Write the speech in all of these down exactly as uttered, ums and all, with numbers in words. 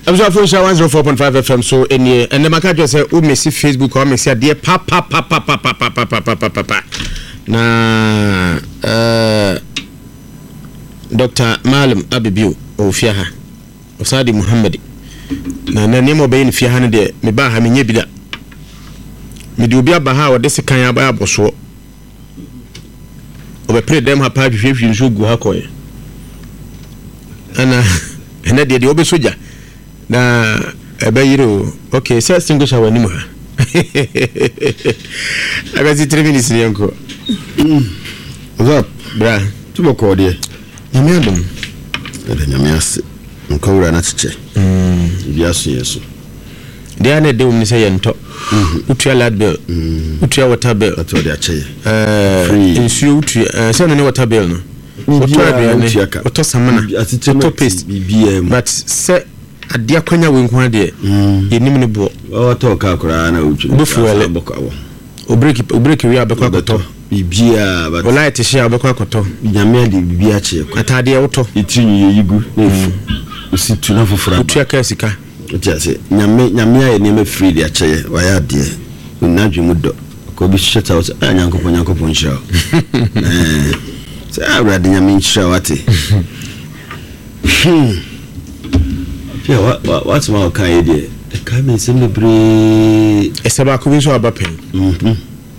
I'm so for one oh four point five F M so any and the maka just say o me see Facebook or me see there pa pa pa pa pa pa pa pa pa pa pa na uh Doctor Malam Abibiu Ofiaha Osadi Muhammad na na nemo be ni fiaha ne de me ba ha me nya bi da me de obi aba ha o de sekan aba aboso o be pre dem ha pa hwehwe nso gu ha koye ana ena de de obi soja na ebe yiro okay say distinguish our name ha aga si three minutes ni enko what's up bra tumo ko de nyame adom ede nyame ase nko wura na cheche mm biaso yeso de ane de umni say ento utua lad bill utua water bill ato de ache eh insu utua say no water bill no water bill ne oto samana oto paste bibia but say ade akwanya we nko ade yenim ne bo water ka kura na utu bufuele bokawo o break o break we abekwa akoto bibia but ola ite share abekwa akoto nyame ade bibia che atade woto itinyi yeyigu nefu usi tuna fofora utua ka sika Jase nyame nyame aye ne me free de ache wa ya de unadwe mudo ko bi sheta wo anyankopon nyankopon sha eh se awrade nyame sha wate pia wa what ma o kan de e ka me se me bre esaba ko bi so abapen mhm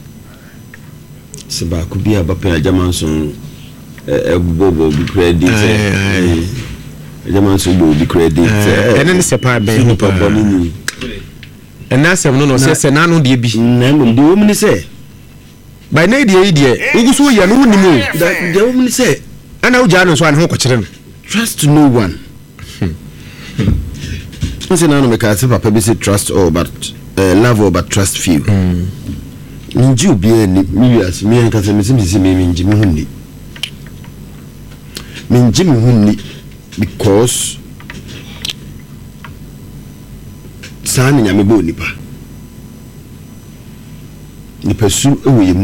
se ba ko bi abapen ajamanson e bobo bi credit eh Jaman so do be credit eh enen se pa ben ho pa boni en na sem no no se se na no de bi na no de wo mni se by na de yi de ugu so ya no woni mo de wo mni se ana uja no so an ho ko kire no trust no one nse na no me ka se papa be say trust all but uh, love all but trust few nji obi ani mi wias mi en ka se me se me mi nji mi hunni mi nji mi hunni because sani nyame bo nipa nipa su eweyemu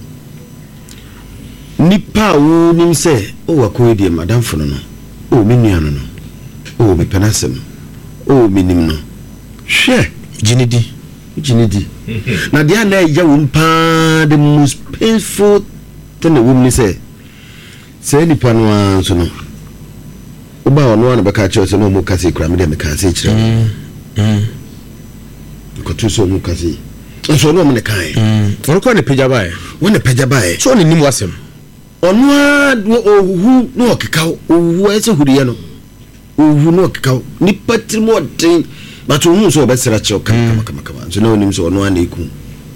nipa wo nim se o wakoe de madam fono no o menua no no o me penasem o menim no hwe jinidi jinidi na dia na ya wo mpa the most painful thing the woman say say nipa no anso no oba ono na beka che se no mo kase kura me de me kase kire mm mm ko tu so mo kase so no mo ne kai mm ono ko ne peja bae wo ne peja bae so ne nim wasem ono a ohu no okeka ohu ese huriye no ohu no okeka ni patri mo den but ohu so obesera che okaka kama kama so no nim so ono a na eku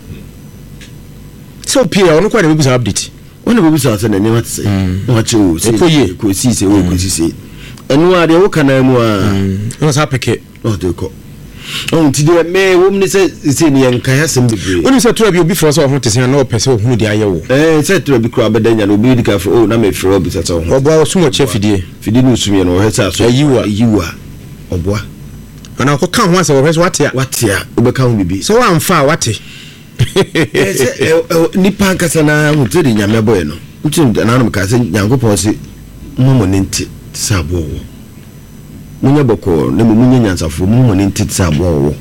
so pia ono ko ne be update ono be bisa se ne nim atse no che o se ko si se o ko si se enu ade wo kana mu a no sa peke no de ko on ti de me wo mni se se ni enka ya sem bebre oni se tura bi obi fro so ho tese na o pese o hunu de ayewo eh se tura bi kura bedanya no bi dika fro o na me fro obi se so ho obo so mo che fidie fidie no sumie no he sa so ayiwa ayiwa obo ana ko kan ho ase wo he so watia watia obeka ho bibi so wa mfa wate eh se nipa nkasa na ho tedi nyame boy no utim na no ka se nyankopon se momo nenti sabo munya boko na munya nyansafo momo nenti sabo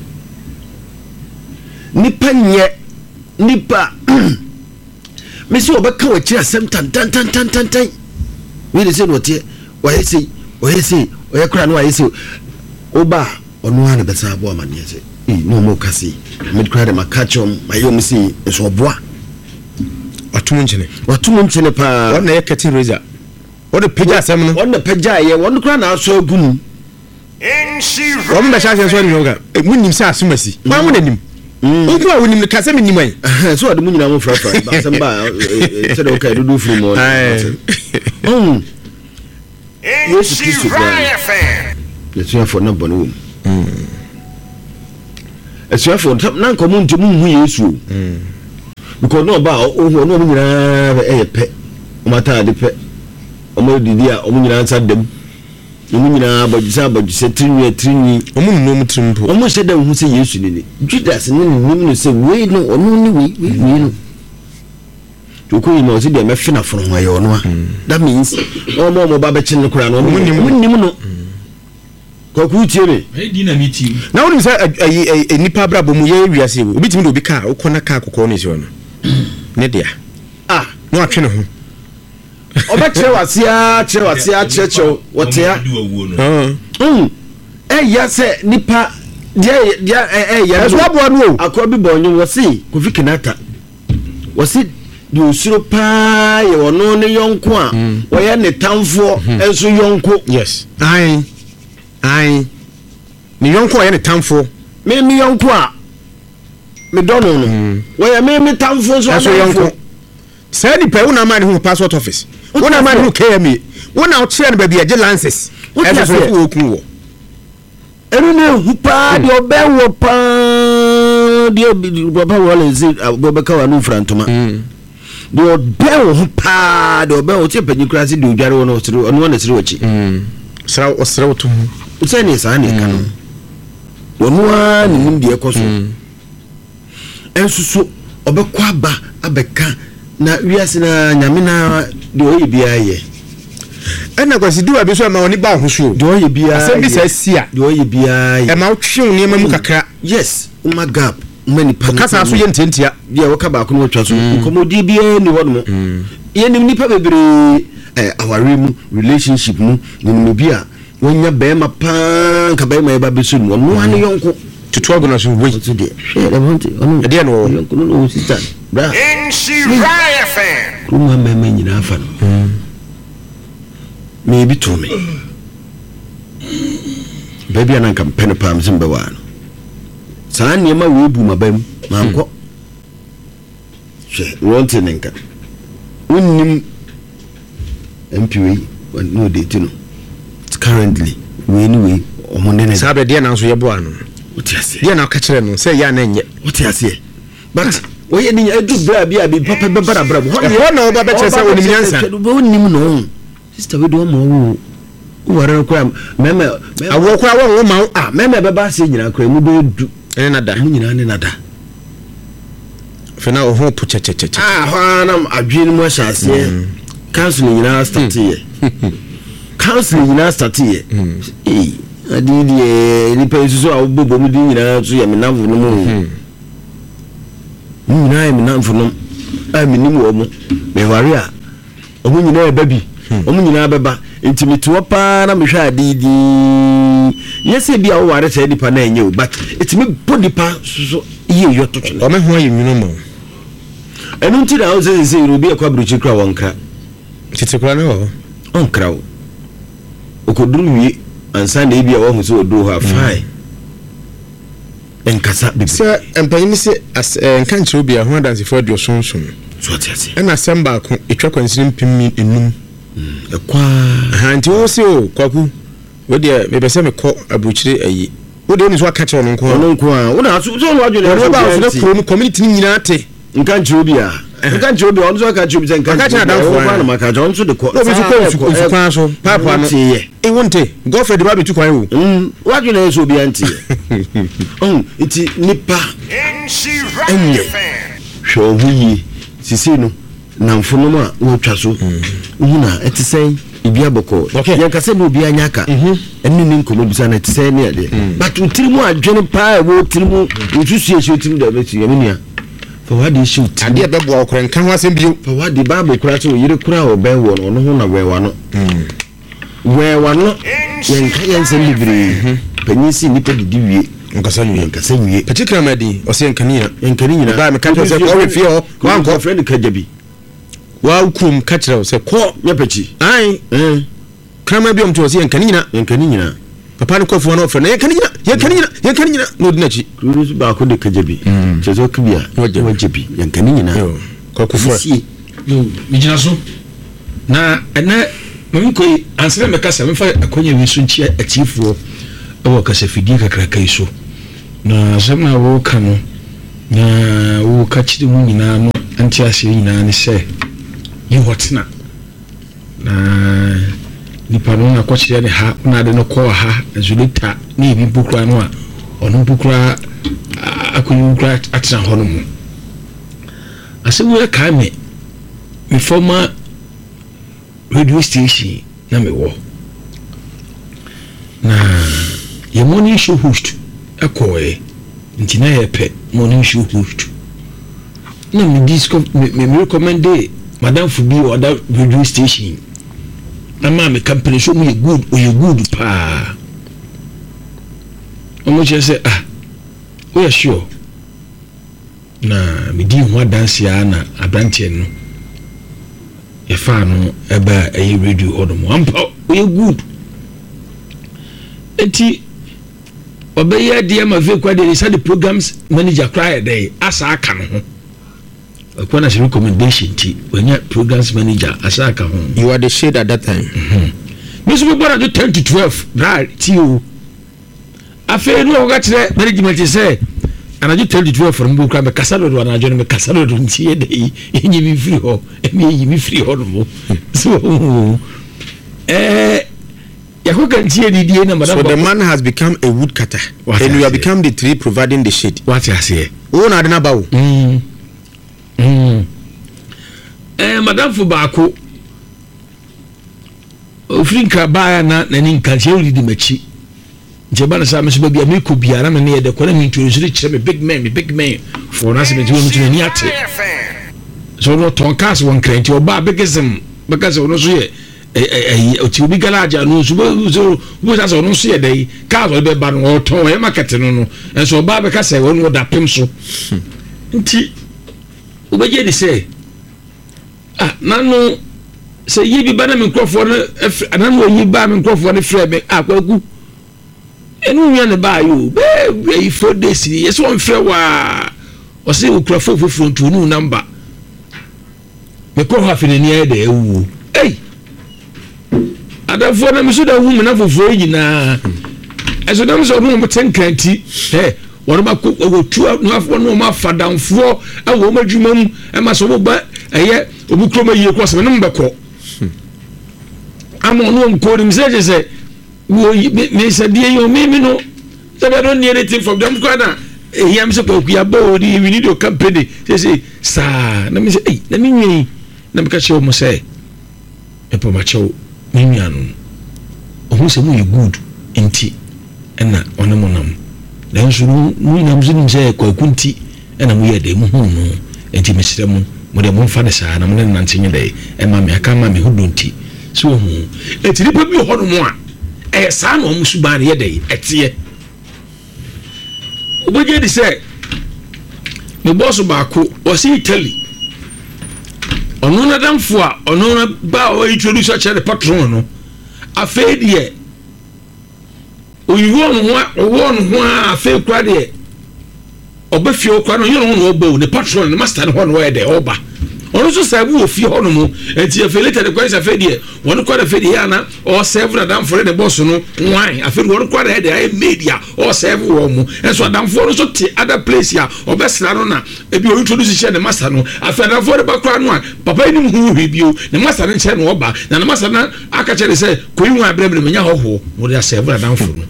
nipa nye nipa mesi obeka wa kira sem tan tan tan tan tan tan we dey say no tie wa yesi wa yesi o yakura no wa yesi oba onu ana be sabo amane yesi eh no mo kasi me kura de makachom mayo msi so boa watumu nchene watumu nchene pa wana yakati razor what the pija sem no what the pija ye what kura na so gum enshi ro mba sha so ni yoga munim sa asumasi wa mu nanim nko a wonim ka sem nim ai so ade munyina mo fra fra ba sem ba se de okay dudu fru mo um enshi raya fan let's hear for number no um let's hear for na nko mu ntemu hu yesu um because no ba o no no munyina e pe o mata de pe o mo didi a o munyina nsa dem o munyina abajisa abajisa trinwi trinwi o mu no mu trimpo o mo se da hu se yesu ni Judas ni ni no se we no ono ni we we no to ko yi no se de me fina foro ho ayo no a that means o mo mo ba be chin kura no mo nim no Kwaku tie me. E di na meeting. Na wonu say eh nipa bra bomu ye wiase wo. Obi timi do obi ka ukona ka kokko ne so no. Ne dia. Ah, no atwe ne ho. Oba kire wasia, kire wasia, kire kire wotia. Ah. Mm. Eh ya se nipa dia dia eh ya. Eso abo no. Akwa bi bonyo wo si Kofi Kenyatta. Wo si di osuro pa ye wono ne yonko a wo ye ne tamfo enso yonko. Yes. Ai. Ai. Ni yonko ye ne tamfo. Me me yonko a me dono no. Wo ye me me tamfo so yonko. Say the pe una man who passport office. Una man who K M E. Una out share baby e lances. E so fu okun wo. Enu ne hu pa de obe wo pa de baba wole zi baba wa no frantoma. De obe wo pa de obe wo che panyi kura si de odware wo no siro ono na siro wachi. Mm. Sra osra wo to hu. Say ne sa ne ka no. Ono a ne nim de ekoso. Ensusu obe kwa ba abeka na wiase na nyame na de oyi bia ye. Ena kwasi diwa bi so ma oni ba hosuo. De oyi bia. Asem bi sa sia. De oyi bia ye. E ma otwe ne ma mu kakra. Yes, uma gap. Many pa. Kasa so ye ntentia. Dia wo ka ba ko no twa so. Komodi bia ni wo no. Ye nim nipa bebre eh aware mu relationship mu ni bia wonya be ma pa ka be ma ba be so no no ane yonko. Tutu agona so we. To dey. Share want ono. E dia no. Yonko no sister. Bra. Nshi Raya fan. Kuma mama nyina afa no. Maybe to me. Baby anan kam pen pam zimbe wa no. Sa niema we bu mabam manko. She want nenka. Unnim M P we no dey tino. Currently we anyway omonde ne. Sa be dia na so ye bo ano. What you say? Dia na ka kire no say ya na nye. What you say? But oye ni edu bra bia bi papa be bara bra. Ho na oba be kire say onim nyansa. Onim no. Sister we do mo wo ware ko am meme awo ko awo wo ma ah meme be ba se nyina ko mu be du ene nada mu nyina ne nada fe na o ho pu che che che ah ha na adwin mu ahase council nyina start ye council nyina start ye eh adidi e ni pe so a bobo mu di nyina so ye me namfo no mu nyina ye me namfo no a me nim wo mu me ware a omu nyina e baby omu nyina beba intimate wo pa na me hwa adidi yesi bia wo ware se dipa na enye o but itimi body pa so ye yo to twene o me ho ayi nwunu mo enu nti na o se se ru bia kwa bruchi kra wonkra titi kra ne ho onkra o okoduru wi ansa na bia wo hu so odu ha fine enkasa bibi se empanyi se enka nchiro bia ho adanse fo adio sonson so atiase ena semba ko etwa kwansirim pim enum ekwa ha nti wo se o kwaku wo de me bese me ko abuchire ayi wo de ni so aka kire no nko no nko a wo na so so no adwene wo ba so de pro community ni nyina te nka nchiro bia nka nchiro bia ono so aka nchiro bia nka nchiro bia wo kwa na maka jo nso de ko no be so ko su kwa so papa no e wonte girlfriend ba be tu kwan wo mm wadwene so bia nti um iti nipa Nshi Raya fan. hwo wuyi sisi no namfo no a wo twa so uhuna etisɛn ibia boko yanka se no bia nyaka enu ni nkomo bisa na etisɛn ne ade but utirimu adwene pa wo utirimu utusu ehwe utirimu da beti yamnia fa wadi shoot ade be bo okore nka ho asem bio fa wadi bible kura so yire kura o ben wo no ho na wewa no wewa no yanka yansen libre panyisi nipa didi wie nkasa nwie nkasa nwie patikra madi o se nkanina nkanina ba me ka to se ko refie ho wan ko friend kajabi wa ukum ka kire se ko nyapachi ai eh krama bi om to se nkanina nkanina papa ne kofo na ofre na nkanina nkanina nkanina no dinachi ruru ba ko de kajabi chezo kibia wajabi nkanina yo ko kofo yo mijina so na na mami ko ansere me kasa me fa akonya wi so nchi achifuo ewo kasa fidie kakra kai so na zamna wo kanu na wo ka chidi mu nyina no anti ase nyina ne se yi hotina na nipa no na kwachire ne ha na de no ko ha azulita ni bi bukura no a ono bukura akonyu bukura atena ho no mu asewu ya ka me me former radio station na me wo na ye morning show host ekoe nti na ye pe morning show host na me disco me me recommend madam Fubi or that radio station ama me company show me good or you good pa omo che say ah we are sure na me di ho dance ya na abrantie no ye fa no eba e radio odomo ampa we good enti obeye dia ma ve kwa dey say the programs manager cry dey asa aka no ho akwana se recommendation ti when programs manager asa aka ho you are the shade at that time me so bora do ten to twelve right ti o afa no ga tire management say anajo ten to twelve from bukra me kasado do anajo me kasado do nti ye dey enyi mi free ho emi enyi mi free ho no so eh so the man has become a woodcutter and you have become the tree providing the shade. What you say? Oh, na dena bawo. Mm. Mm. Eh, Madam Fubako. Ofrinka baya na na ni nkanche uri di machi. Jeba na sa me so bia me ko biara me ne de kora me introduce chire me big man, me big man for na se me tu me ni ate. So no tonkas won krenti oba bigism because no so ye eh eh oti obi garage anu so so bo sa so no so ye dey car so be ba no ton e market no no enso oba be ka say won da pem so nti obeje di say ah nanu say yi bi ba na me crofo no nanu yi ba me crofo no frɛ me akwagu enu nya ne ba yo be yi four days yes won frɛ wa o say o crofo fofo ntu no number me ko ha finani e de ewu ei adafo na miso da hu me na fofo yina eso dem so no mo tenkanti eh won ba ko tu no afo no ma fadanfo e wo ma dwuma mu e ma so ba eye obu kroma yie ko so me no mbeko amo no nko rim say say wo me say die yo me me no so I don't need anything from them kwada eh yam so ko kuya ba odi we need your company say say sa na me say eh na me nwi na me ka che o mo say e po ma che Mimianu, who say we good in tea, and not on a monam. Then should we not say Quakunti, and we had a moon, and Mister Moon, with a moon father, and I'm not answering a day, and mammy, I can't mammy who don't tea. So, it's a little bit hot one. A son of Musubani a day, at ye. What did he say? The boss of Baku was he tell you? Onona damfo onona ba o introduce a the patron no afei de oyiwo no ho owo no ho afei kwa de obafio kwa no yero no obo the patron the master no ho no e de oba ono so serve wo fie ho no mo enti afei later the question afei de won kwa de afei de ana o serve na damfo de boss no wan afei won kwa de de media o serve wo mo enso damfo no so te other place ya obesra no na ebi o introduce share the master no afei damfo de ba kwa no papa ni hu bio the master no share no oba na the master na aka chere say ko yi wan abrabra menya hoho wo de serve na damfo no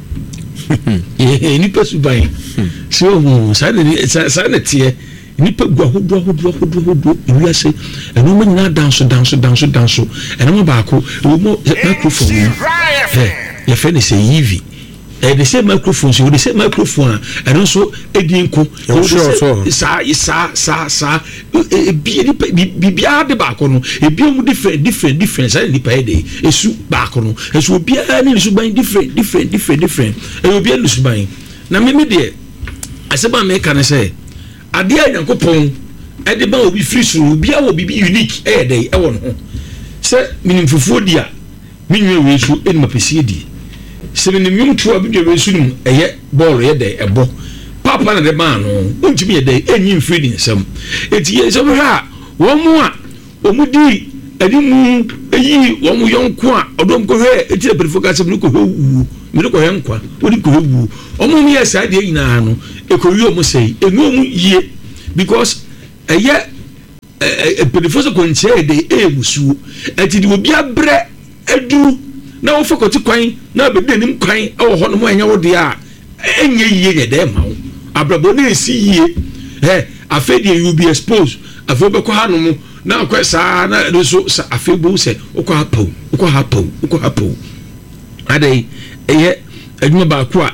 eh ni pesu ban so hu sa de sa na tie nipa gwa hodo hodo hodo hodo wi ase eno mo nyina dance dance dance dance eno mo ba ko mo microphone eh ya fe ni say yivi eh the same microphone so the same microphone eno so edinko sa sa sa sa bi bi bi ade ba ko no e bi mu different different different say nipa e dey esu ba ko no esu obi a ni su ban different different different different e obi a ni su ban na me me de aseba me kan say ade a Nyankopon e de ba obi free so obi a obi unique e dey e won ho se minim fufuo dia minwe we so e ma pese di se minim yum to abi we so nim e ye ball ye dey e bo papa na de ba no untimi ye dey enyi free din sam eti ye so ha wo mu a omudi adi mu eyi wo mu yonko a odom ko hwe eti e perifocus mi ko hwe wu mi ko hwe nkwa odi ko hwe wu omo mi yesa de nyina no e ko wi omo sei enu omu yie because eye e perifocus ko nche de e musu eti di obi abre edu na wo fakoti kwan na be de nim kwan e wo ho no mo enya wo de a enye yie ye de ma wo abrabo na esi yie eh afedi you be exposed afo be ko hanu mu na ko sa na so afebo se ko hapo ko hapo ko hapo adai eye adwuma ba ko a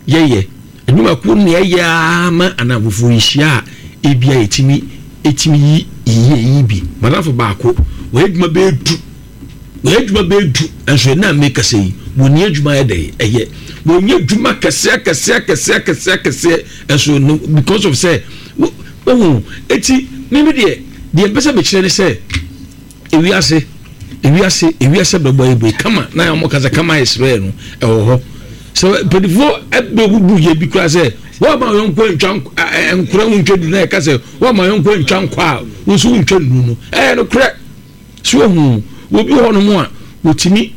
yeye enuma ko ne ya ma anabufo yihia ebia etimi etimi yi yi bi madafo baako we adwuma be du we adwuma be du enso na make say woni adwuma yede eye woni adwuma kase kase kase kase kase enso no because of say oh eti mimi de de pesa be kire ne say ewi ase ewi ase ewi ase bebo ebe kama na ya mo kaza kama Israel no e wo ho so pedifo ebe bubu ye bi kra say wa ma yon ko ntwan enkura untwedu na e ka say wa ma yon ko ntwan kwa usu untwedu no eh no kra so hu wo bi ho no mo a wotimi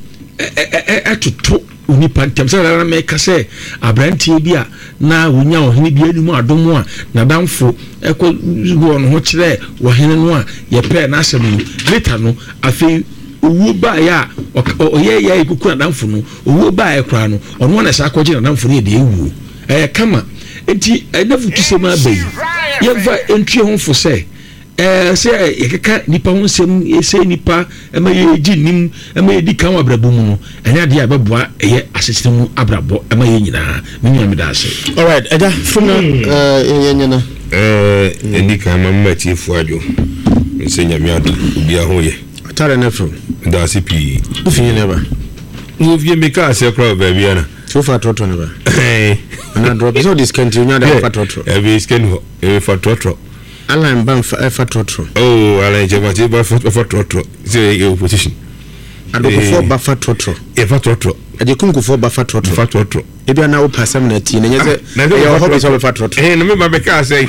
etoto onipa ntem say na me ka say abrantie bi a na wonya ohene bi animu adom a na damfo eko go no ho kire wo hene no a ye pe na asem no later no afi owo ba ya oye ya ikuku na damfo no owo ba ya kra no ono na sa kwaje na damfo no de ewu eh kama enti enafu tusema abai ye va entwe ho fo say eh say yekeka nipa ho nsem say nipa ema ye gi nim ema ye di kan abrabo mu no enya de abeboa eye asesene mu abrabo ema ye nyina menya me da ase. All right eja from eh ye nyina eh edi kan ma mati fu ajo nsenya mi adu bia ho ye atare na from da C P ufi ne ba wo vie me ka se kra ba bia na so far trotro ne ba eh na drop so this country nya da fa trotro e be scan ho e fa trotro ala mba fa fa trotro oh ala je ma je ba fa trotro say opposition adoko fo ba fa trotro e fa trotro ade kunku fo ba fa trotro fa trotro e bia na wo pasam na ti na nya se e ho be so fa trotro eh no me ba be ka say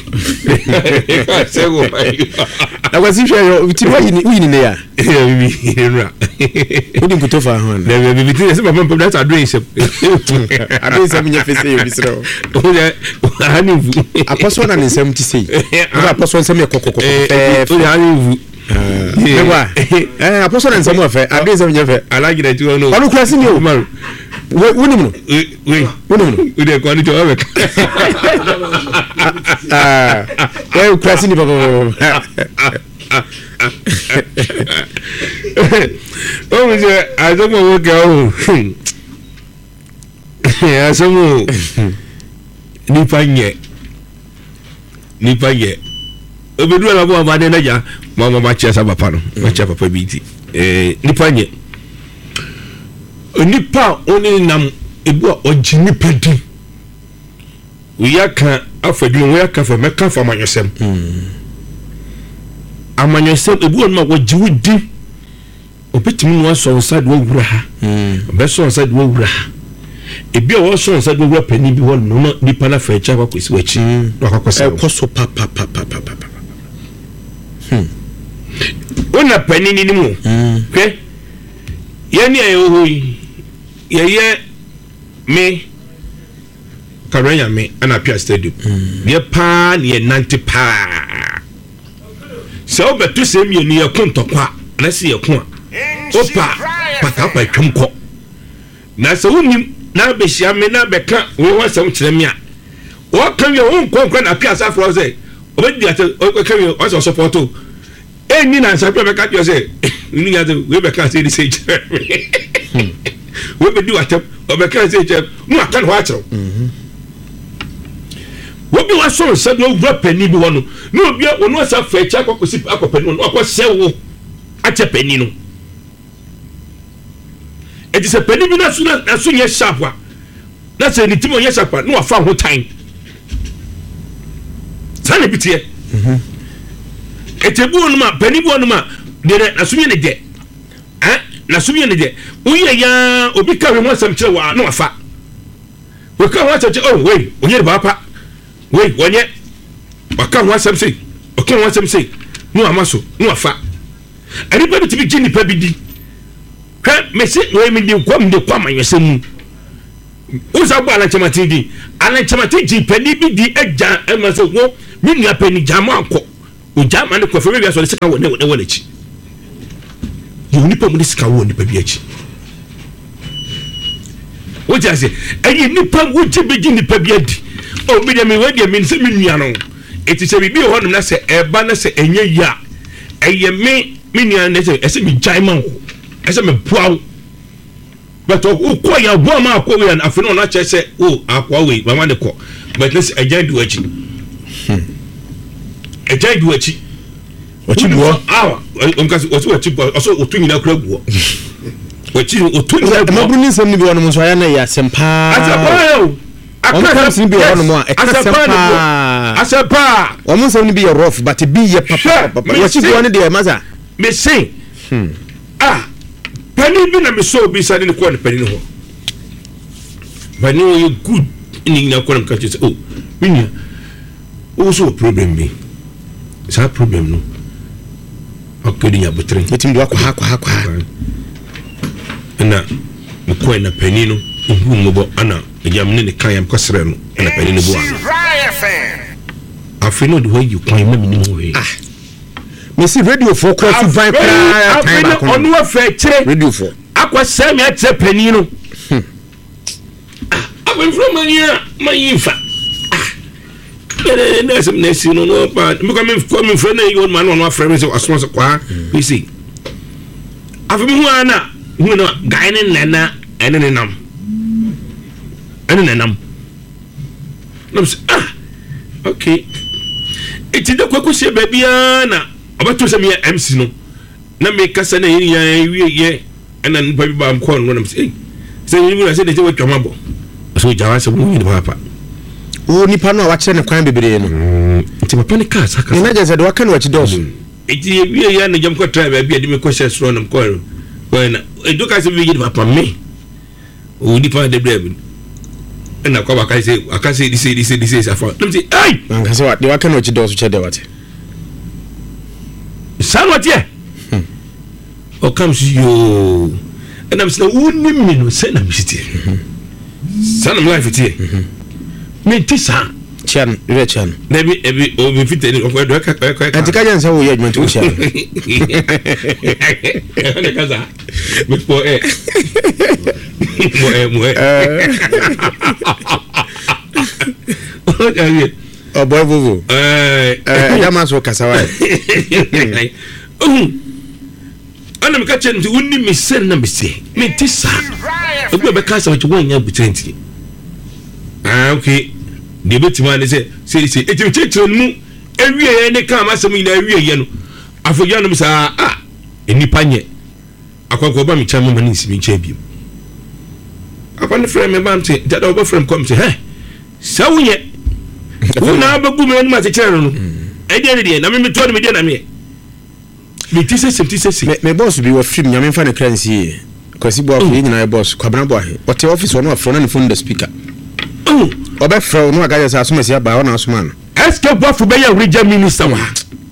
say go na kwa si hwe yo ti wa ni wi ni ne ya eh bibi nra odi nkuto fa ho na na bibi ti se ba pam that adwin se adwin se nya fese yo bisro o ya ani vu apostle na nsem ti sei o apostle nsem e kokoko eh o ya ani vu eh wa eh apostle nsem o fe adwin se nya fe alaji na ti wo no onu klasi ni o woni mu we woni mu o de ko ni to wa ah eh klasi ni baba oh mi se azomo wo ka o azomo ni panye ni panye obedu ala bo amade na ja mama ma chia saba pa no ma chia papa bi ti eh ni panye onipa oni nam ebu a oji nipa di uyaka afadun uyaka fa meka fa manyosem amanyosem ebu on ma woji wudi opetimi no so nsade wo wura ha be so nsade wo wura ha ebi o so nsade wo wura pani bi won no nipa na fa echa kwa kwesi wachi no akwakosa e koso pa pa pa pa pa pa hmm ona pani ni mu ke yani ayo hoyi ye ye me karanya me ana pia stadium ye pa ne ninety pa so betu se mi ni ye kontokwa na se ye ko opa pata pa twemko na se woni na be hia me na be ka wo wasam kire me a o kan ye won konkwa na pia sa fro se obedi ate o kan ye o so support o eni na sa pia be ka jo se ni ya we be ka se di se kire we be do atep o be ka se kire mu akan ho akiro wo bi wa so se do gba pani bi wono no obi ono sa fa echa akokosi akopani wono akose wo ache pani no e dise pani bi na so na so nye sharp wa na se ni timo nye sharp no afa ho time sana bitie mhm e te bu wono ma pani bu wono ma de na so nye ne de eh na so nye ne de uye ya obi ka we mo sam kire wa no afa we ka ho ache oh we onye ba pa we wonye waka ho asem sei oke ho asem sei no amaso no afa ani pa bi gini pa bi di ka mesi we mi di kwam de kwam ayesem uza bo ala chamati di ala chamati ji pani bi di eja emaso wo mi nia pani jama akọ o jama ne ko fe bi aso sika woni woni woni chi yo ni pa mu sika woni pa bi achi o jase ayi ni pa wo ji bi gini pa bi adi o bi de me we de me se me nua no eti se bibi ho no na se eba na se enye ya eye me me nua na se ese me jai man ese me puaw but o ko ya bo ma ko we na afi no na che se o akwa we mama de ko but this ejan du achi ejan du achi wachi buo ah o nka o so wachi buo o so o tu nyina kura buo wachi o tu nyina buo ma bru ni nsem ni bi wono mo so aya na ya sempa asempa o akam sin bi wono mo e ka sempa asempa o mo nsem ni bi rough but bi ye papa papa wachi buo ni de maza me say ah pani bi na me so bi sa ni ko ni pani no ho pani o you good ni na ko na ka say oh minya o so problem bi sa problem no okay dinya butre etim do akwa akwa akwa na mo ko na pani no hu mo bo ana ejam ne ne kan yam kwasere no na pani no bo ana afino the way you can me ni mo we ah me see radio for cross vibe pra time back on onu afa kire radio for akwa sam ya tire pani no abon from mania mayinfa eh na sem na si no no pa me come come from na you man no afra me say asonso kwa we see afimi hu ana hu no guy ne nana ene ne nam ene ne nam no ah okay iti de kwako se babia na abato se me M C no na me kasa na yin ya wie ye ena npa bi ba mko no na say say ni na say de we twama bo so jawa se mu ni papa o nipa no wa kire ne kwan bebere no iti papa ne ka saka ni na je se de wa kan wa chi dos iti wie ya na jam ko try ba bia de me ko share sro na mko no na eduka se bi ni papa me o nipa de brebe ena kwa baka say aka say this this this is afa let me say ai anga se wa de wa kan wa chi dos che de wate sanwatie hmm o comes you and I'm saying woni mi no say na bisiti sanam life tie me tisa chan re chan na bi ebi o bi fiteni o ko do ka ka ka antika jan sa wo ye adwuma to sha ne kaza me po e mo e mo e oh boy vuvu eh eh ya maso kasawa um ana me ka chen ti wonni mi sen na me se me tisa obi be ka sa wo nya butenti ah okay de betima ne se se se etim cheche mu ewie ne ka ma sem ina ewie ye no afoya no sa ah enipa nye akwakwo ba mi cha me mani simi cha biem akwan frame me bam se dada oba frame come se he sa wunye una bagu me ma se chere no e de de na me me to me de na me me tise se tise se me boss bi wa film nyame fa ne crancy kwasi bo afi nyina boss kwabena bo ahe o te office ono afro na ne phone the speaker oba fro no aga sa asoma sia ba ona asoma no escape bo afu be ya region minister wa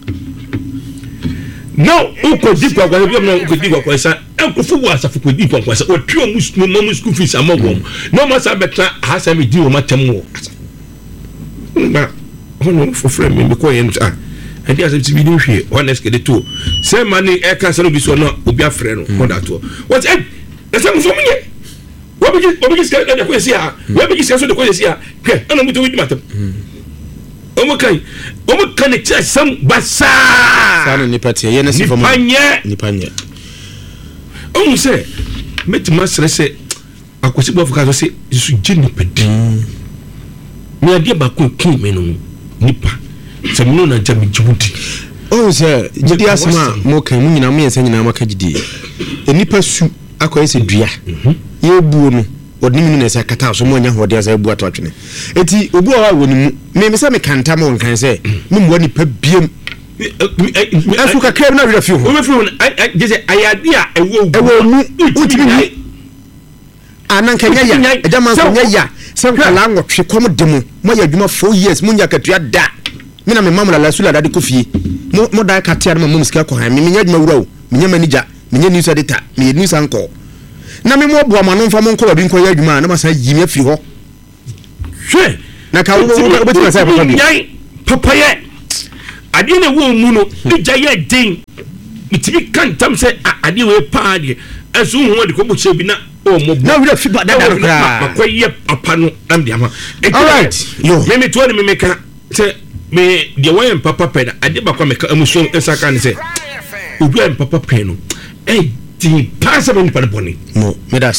no uko dikwa kwa bi no uko dikwa kwa sa enkofu wa asafu ko dikwa kwa sa o trio mu mu school fees amogom no ma sa betra hasa me di o matem wo na ono for frame me ko yen ah and as it be new here honestly the two say money e can say no bi so no obi afre no ko that what eh e say so munye what be what be ska da ko sia what be ska so da ko sia ke ana mutu wi matam o mo kai o mo kan e cha sam basa sana ni patie ye na si fomo ni panye o mo say meti masre say akosi bo fuka so say su jini pedi mi ade ba ko kin me no nipa semino na jami jibuti o se jidi asma mo kan mu nyina mo yensa nyina maka jidi enipa su akoyese dua ye buo no odni minu na se kata so mo nya hode asa buo ato atwene eti obu o wa woni mu me me se me kanta mo nkan se me mo nipa biem asu ka krem na wi afi ho o me fi je se ayade a ewo ewo mu utimi ni ananka nya ya ejama so nya ya se kala nwotwe kom demo mo ya adwuma four years mo nya katua da me na me mamula la sula dade kofie mo mo da katia na mo musika ko han me nya adwuma wura o me nya manija me nya news editor me news anko na me mo bo amano mfa mo nko ba bi nko ya adwuma na masa yi me afiri ho hwe na ka wo wo betima sai papa bi papa ye ade ne wo mu no ija ye den mitimi kan tam se ade we pa de asu hu de ko bo che bi na o mo na wi fi ba da da kra makoye papa no am de ama all right yo me me to ne me me ka se me de wan papa pe na ade ba kwa me ka amuso esaka ne se obi am papa pe no eh di pass me pa boni mo me da se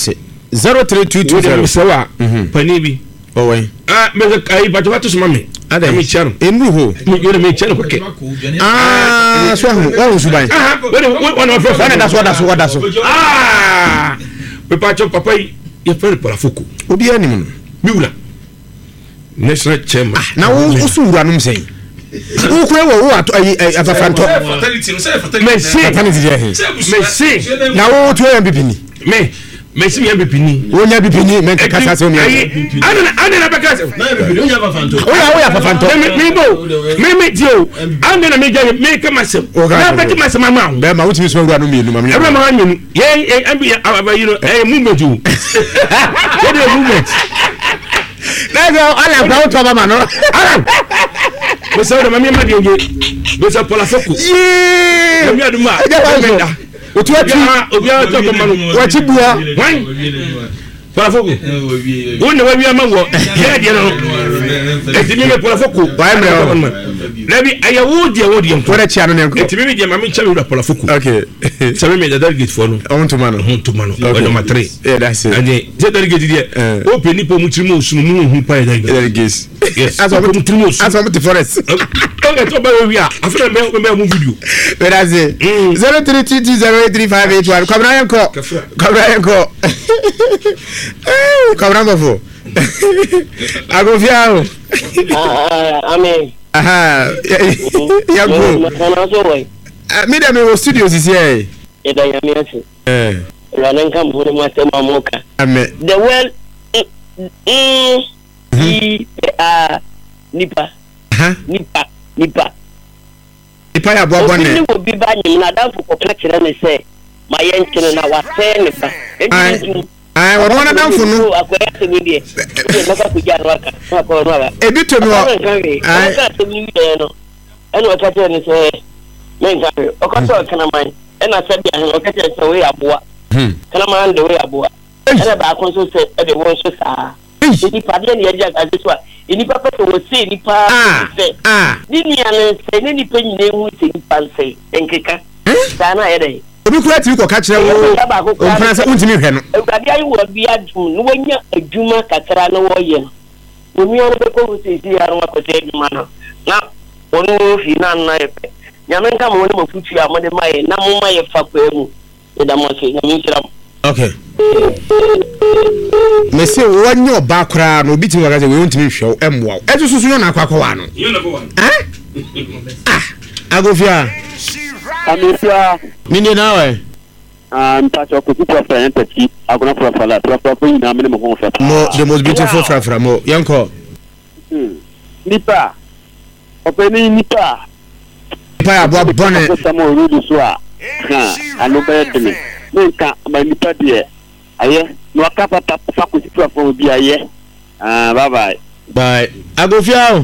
zero three two two zero sewa pani bi owen ah me ai bato bato suma me ada mi chano enu ho mi yo me chano kwake ah so ho wa ho suban ah we one of friends na so da so da so ah me pacho papa ye fere para foko obi anim mi wula national chairman na wo so wura no msen wo kure wo wo ato ai afafanto me si fatality je he me si na wo to M P P ni me me si M P P ni wo nya B P ni men ka kasa se o mi ana ana na baka na M P P ni o nya afafanto o ya o ya afafanto me me bo me me dio ana na me ja me ka masem na beti masem ma ma be ma wutimi so wura no mi enu ma me ebra ma hanyu ye am bi you know eh movement o what the movement na go ala gba o to ba ma no ala we say the mami ma di nge we say pola foko ye mi aduma menda o tu ati obi a to ko manu wa ti bua wan pola foko o ne wa wi ama wo ye de no etimi me pola foko wa me na bi ayawo de wo de ko da chia no ne ko etimi me de mami cha mi pola foko okay sabe me da delegate for no on to mano on to mano o number three yeah that's it and the delegate there o pe ni po mu trimo osunu mu hu pa delegates yes as o mu trimo osunu as o mu forest okay to ba wi a after me me mu video but that's it zero three two two zero eight three five eight one kabra yanko kabra yanko eh kabra mbofo agofia o ah amen aha ya go mi da me wo studio sisi eh e da ya mi ase eh ranan kan buru ma te mamoka amen the well eh e a nipa ha nipa nipa nipa ya bo bonne ni wo bi ba nyim na dan fo ka kire ne se ma yen kire na wa se ne ba e ai wo na dan fo no akoya se mi die e na ka ku ja raka na ko no ba e bi to mi wo ai ka se mi die no e no ka te ne se men ka o ka so kana man e na se bia o ka te se we aboa hmm kana man de we aboa e na ba ko so se e de won so sa ni pa de ne ya ja ka so a ni pa pa to se ni pa se ah ni ni ale se ni ni pe nyine hu se ni pa se enkeka sana e de obi kura ti ko ka kire wo o plan se untimi hwe no ewurade ayi wo bi adum no wonya adwuma kakra no wo ye no mi ono be ko se si ya no ko se adwuma no na ono fi na na e pe nyame nka mo ne mo futu a mo de mai na mo mai fa kwa mu e da mo se nyame nshira okay me se wonyo oba kura no obi ti wa ka se we untimi hwe emwa e tu susu na akwa kwa no eh ah agofia amisia nini nawe ah ntacho ko super friend peti agona profile profile ni na me mo ko fa mo the most beautiful frafra mo yanko nipa openi nipa nipa ya bo bonne ko samo rudu so a ha anu be tini nka ma nipa de aye no aka papa fa ko super friend bi aye ah bye bye bye agofia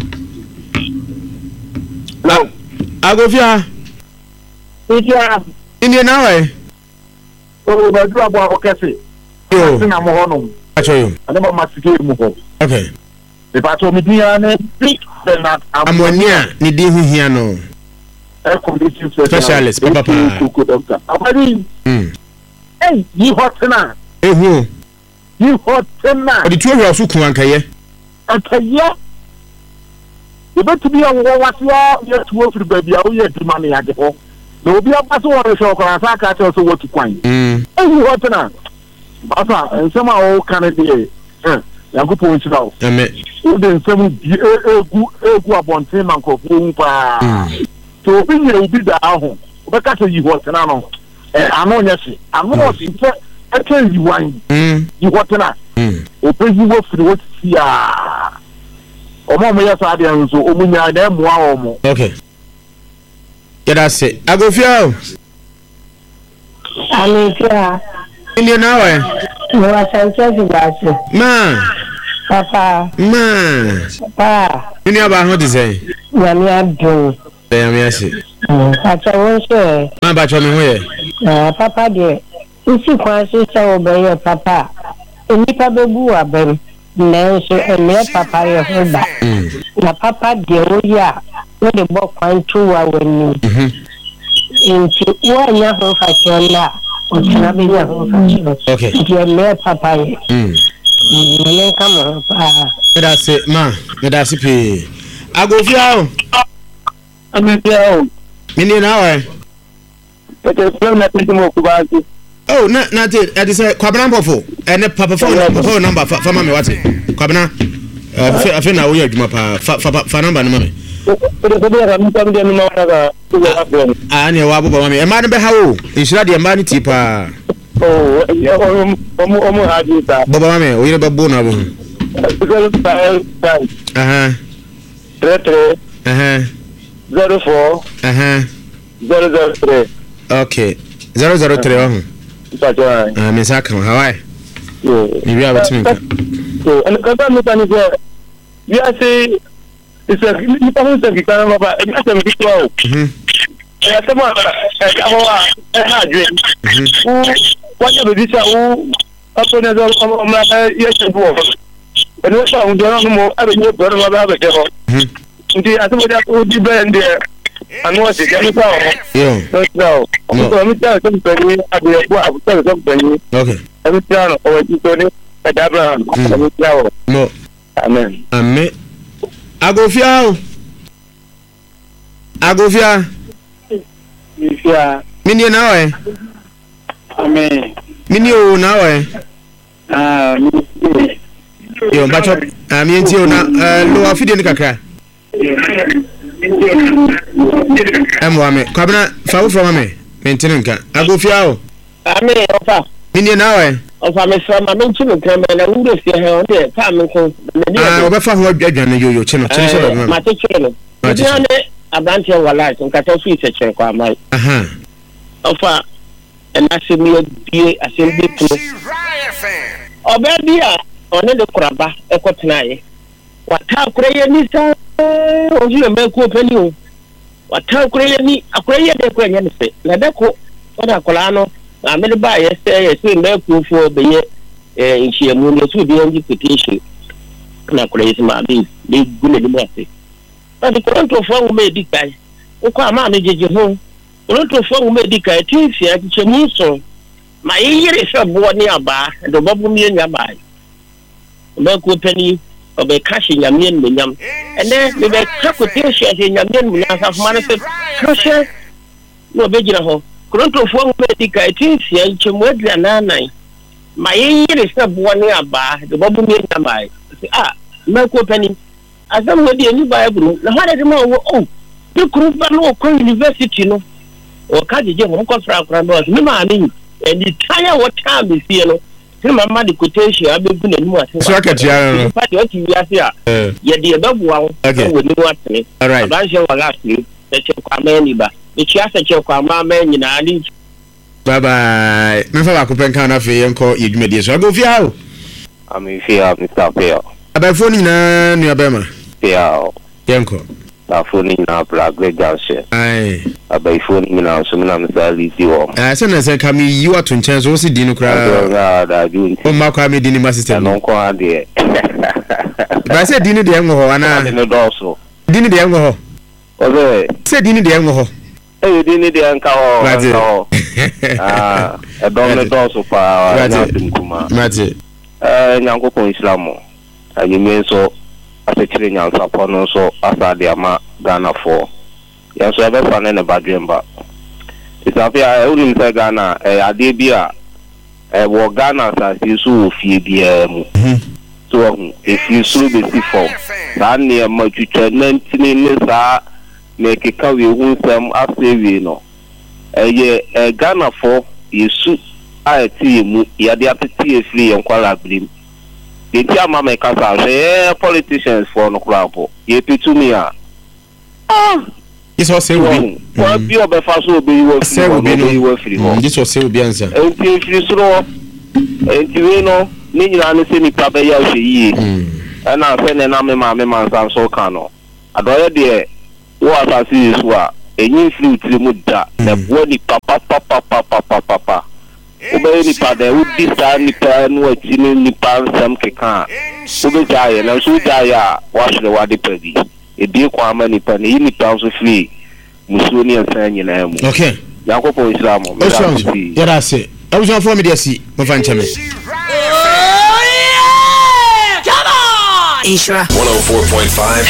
no agofia Ija India nawe o ba du abo abo kese yo na mo hono acho yo ane ba masike mu ko okay e ba to mi dia ne big Bernard amonia ni di hu hia no e condition specialist papa ko doctor abadi mm eh yi hotna ehu yi hotna odi tu hwa su kun ankaye ankaye e be to bi awo wasia ye tuwo firi ba bia wo ye di ma ne yage ho no obi apaso won so ko asa ka te so wotu kwan mm ehu hotna asa ensema o kan de eh yakupo nchira o amen o de nsem di egu egu abonten mankofo npa to obi nyere obi da aho obeka to yi hotna no eh ano nyese ano si se eke yi wan mm yi hotna mm opeji wo firi wo ti a omo mo yesa ade nso omunya na emoa omo okay yada se agofia Amicia India nawe no asanche zibase ma papa ma papa ni aba ho de say nyame adun e yami ase acha wonse ma ba cho me ho ye ah papa de isi kwa se se obeye papa enipa bebu abem na so ene papa ye hoba na papa de oya we de bo kwan tu wa wani mhm inti wa nya ho fa chela ɔtena bɛnya ho mfasoɔ Okay. deɛ mmɛɛ papa yɛ Mm. mene nka mo ho paa Meda se ma, meda se pe. Agofia o. amebia o Mini na wa. pete problem na pete mo kubazi Oh, na na te, I say kwabena mpofo. Ene papa phone number, phone number fa ma me wate. Kwabena. Eh afi afi na wo yɛ adwuma pa. Fa fa fa number no ma me. pete pete ra mi tam de mi ma na ga ku ga problem Ah, ne wa bobo ma me. E ma ne be ha wo. Insura de ma ne ti pa. oh ya o mo o mo haji ta Bobo ma me, o yire be bo na bo. zero five five Aha. three three Aha. zero four Aha. zero zero three Okay. zero zero three oh. Pacha. Ah, me sa kan Hawaii. Yeah. Ni wi abetimi nka. So, and kaka mi tani se we are say it's a ni pa mo se ki kana baba e ase mi ki o. Mhm. E ase mo e ka ho wa e ha dwe. Mhm. Wa ya be bisa o apo ne do o ma ye se bo. E no sa un do no mo a be ni bo no ba be ke ho. Mhm. Ndi ase mo ja o di brand there. Anu wa se ke ni pa o. Yo. No. No. So mi ta se pe ni abu e bo abu se se pe ni. Okay. Every time o ti to ni e da bra. Every time. No. Amen. Amen. Agofia o. Agofia. Ifia. Mini na wa. Amen. Mini o na wa. Ah, mi. Yo mbacho. Ah mi enti o na eh lo afide ni kakra. Emwa me. Kwabena fa wo from me. Mentene nka. Agofia o. Amen. Ofa. Mini na wa. Ofa me fra ma me nchinu krama na wuro fie he on de ta me ko. Ah obefa ho adwadwan no yoyo chino chino so ba Ma te chire no. Ndi ane abranti e wala nka ta fi se chire kwa mai. Aha. Ofa na se mi bie assembly pro. Oba bia one de kuraba ekotena ye. Wata kureye ni sa oji me ko pani o. Wata kureye ni akureye de ko nya ne se. Na de ko oda kola no na me ba ye se ye se me ko fo be ye eh nchiemu ne su bi ngi petition na kureye ma bi de gune de mo ase. Na de ko to fo me di kai. O ko ama me jeje ho. O to fo me di kai ti fi a chemu so. Ma yire se bo ni aba do bobu mi nya ba. Me ko pani obe kashi nyamien munyam ene me be kakoteshi ase nyamien munyam sa fuma se kroshe no be gina ho kronto fo be dika etinsi enchemu adua nanan ma yire se bo ne aba de bobu mi nyamai ah me ko pani azam we de ni bible na ha de ma wo oh de kru ba no ko university no o ka je je mo ko fra fra do me ma ni e di tanya wo time be fie no mama de quotation abegu na nimu ase. So akati ya. Party o ti wi ase a. Ye de ebebuwa wo. Wo ni mu atene. Abanse wa last week. Se che kwa ma ni ba. E chi ase che kwa ma ma nyina ali. Bye bye. Me fa ba ko penka na fe yenko yedwumadi so. Agofia o. Ami fia Mister Pio. Abafo ni na nu abema. Pia. Yenko. Na phone na Prague Junction. Ai. Abai phone ni na so na misali di wo. Ah se na se ka mi yi wato nchen so si di no kra. Da da ju. O ma kwa mi di ni ma system. Na nko ade. Ba se di ni de enwo ho ana. Ni do so. Di ni de enwo ho. Obe. Se di ni de enwo ho. Eh di ni de enka ho. Ho. Ah, e do me do so pa na dum kuma. Mate. Eh nyanko ko Islam. Ayi me so asechire nyansa pono so asade ama Ghana for yanso ebe fa ne badwemba isafia e uri mse Ghana e ade bia e wo Ghana sa si so ofie bia mu so if you suru be si for sa ne ma twitwa nantini ne sa me keka we hu sam asewi no e ye e Ghana for yesu a ti mu ya de atete efiri yenkwala brim Eti ama me kasa je politicians for no krapo. Ye pitumi a. Ah. Iso se obi. Wa bi obefa so obi wo fi. Se obi no wo fi ho. Iso se obi ansa. Enti fi suro. Enti we no ni nyina ne se ni pa be ya hwe yi. E na se ne na me ma me man san so ka no. Adoye de wo asasi yesu a enyi fi utiri mu da. Na bo ni papa papa papa papa papa. Ube ni pada udi sa ni pa no atini ni pa nsam keka ube jaye na so jaye a wahwe wade padi e bi kwa ama ni pa ni ni pa so free musuo ni ansa nyina mu okay yakopo Islam ya da se was on for me there see my fan chame Ishra one oh four point five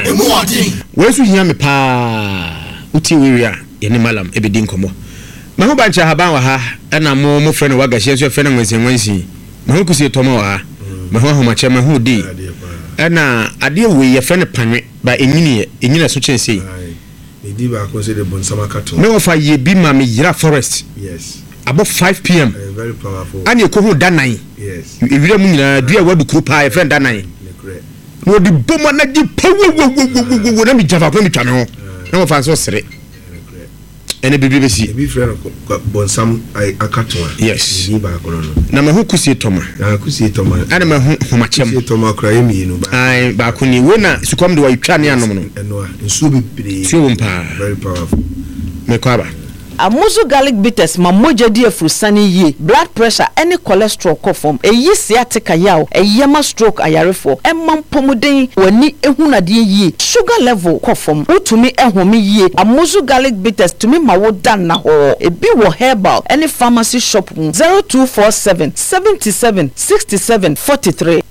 where so hear me pa uti weria ye ne malam e be din komo ma ho bancha haban wa ha na mo mo frɛ no waga hye so frɛ no nwansi nwansi ma ho kusi tomo wa ha ma ho ho ma che ma ho di na ade we ye frɛ no panwe ba enyini enyina so chense e di ba ko se de bonsama kato me wo fa ye bi ma me yira forest yes about five p m uh, very powerful ani ko ho danan yes e wira mu nyina dua wadu kru pa e frɛ danan no di boma na di pawo na mi java ko mi twa me ho na wo fa so sere ene bibi besi bi frɛ bonsam ai akato yes ni ba ko no na ma ho kusie toma na kusie toma ana ma ho homachem kusie toma kra yemi no ba ai ba ko ni we na sukom de wa twa ne anom no eno a nsu bibire si wo mpa very powerful me ko aba amuzu garlic bitters ma moja di afrusani yi blood pressure any cholesterol ko form eyi sciatica yaw eyema stroke ayarefo emam pomuden wani ehunade yi sugar level ko form utumi ehome yi amuzu garlic bitters tumi ma wo dan na ho ebi wo herbal any pharmacy shop zero two four seven seven seven six seven four three.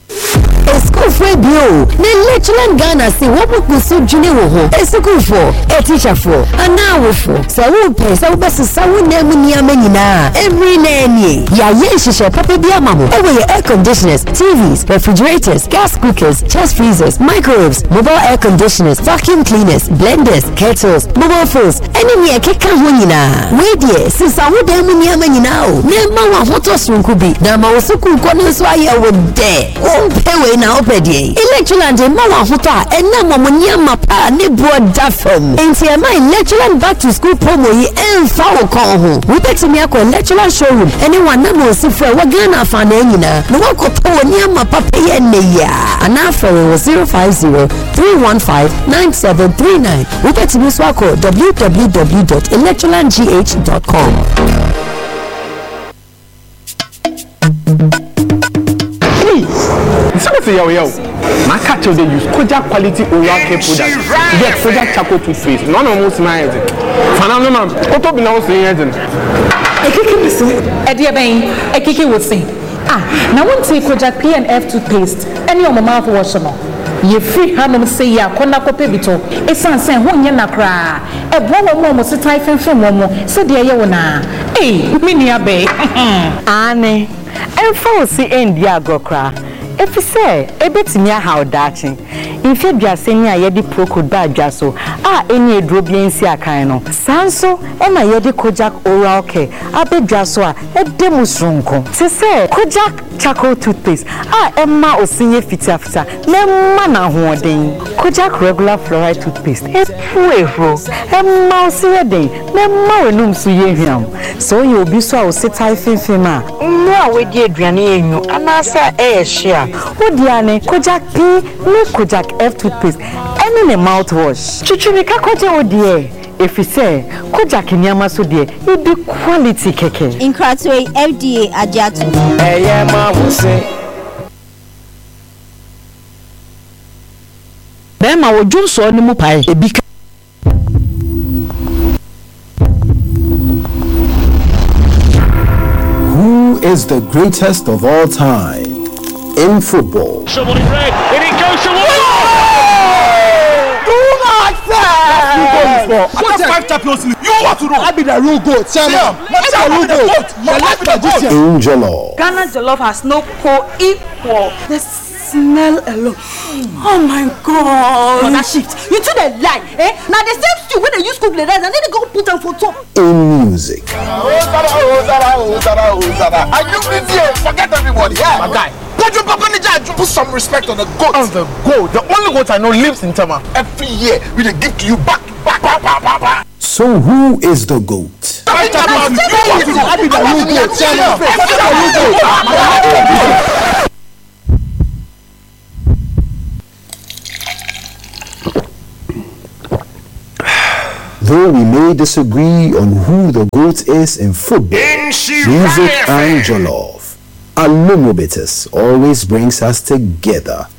School for bio. Ne lecturer Ghana say what book so junior wo. E school for, e teacher for, and now we for. So we pay so best so we name ni amenina. Every nanny. Ya yen shisha papa bi amamo. E we air conditioners, T Vs, refrigerators, gas cookers, chest freezers, microwaves, mobile air conditioners, vacuum cleaners, blenders, kettles, mobile phones. Any me e keka ho nyina. We die since I would name ni amenina o. Ne ma wa hoto sunkubi. Na ma wo sukun ko no so aye wo de. O pewe na opedi electroland ma wa huta enna momonia mapa ne broda from enti e ma electroland back to school promo yi emfa wo kon ho we betimi akọ electroland showroom anyone na mo si fra wa Ghana fa na nyina no wa ko to ni mapa pe ye ne ya ana fra wo zero five zero three one five nine seven three nine we betimi so akọ w w w dot electroland g h dot com. Say yo yo, my catch they use Kojak quality oral care product. Get Kojak charcoal toothpaste. None of most my engine. Fanano man, what to be now saying engine? I kick him so. Eddie Bain, I kick it with sing. Ah, now one say Kojak P and F toothpaste. Any of my mouthwash no. Ye free hand say ya kona ko pebito. E san sen ho nya nakra. E bo wo mo mo se tai fenfen mo mo. Se de ye wona. Eh, me nia be. Ane. Emfa o si endi agokra. If you say, a bit near how daching. In February, senior yedi procode by Jasso, ah, any drobian sia kaino. Sanso, and my yedi Kojak oral care, a bit Jasso, a demusrunko. Se say, Kojak charcoal toothpaste, ah, Emma or senior fita fita, ne mana hoarding. Kojak regular fluoride toothpaste, a puero, a mouse a day, ne marinum suyehiam. So you'll be so sit high fima. No, we did Granny, and I say, eh, share. Odiane, Kojak P, no Kojak F toothpaste, and in a mouthwash. Chichimika Koja Odie. If you say Kojak Nyama so dear, it be quality keke. In Kratway F D A Ajatu. Eh, yeah, ma will say. Bema wo Johnson ni mu pai ebika. Who is the greatest of all time in football? Someone in red, and it goes to one. Do not say. What five champions league? You want to know? I be the real goat. Tell me. What's the real goat? The last magician. Jollof. Ghana Jollof has no co-equal. The smell alone. Oh my God. Oh, that shit. You two they lie, eh? Now the same stew when they use cook the rice and then they go put them for top. In music. Are you busy? Forget everybody. Yeah, my guy. Put some respect on the goat. On the goat. The only goat I know lives in Tama. Every year we they give to you back, back, back, back, back, back. So who is the goat? I be the real goat. Though we may disagree on who the GOAT is in football, music and jollof, Alumobitis always brings us together